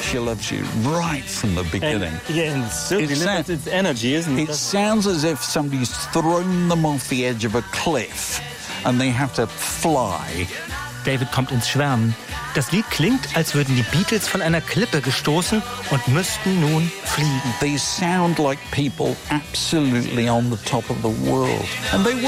she loves you right from the beginning. And still delivers its energy, isn't it? It sounds as if somebody's thrown them off the edge of a cliff and they have to fly. David kommt ins Schwärmen. Das Lied klingt, als würden die Beatles von einer Klippe gestoßen und müssten nun fliegen. They sound like people absolutely on the top of the world. And they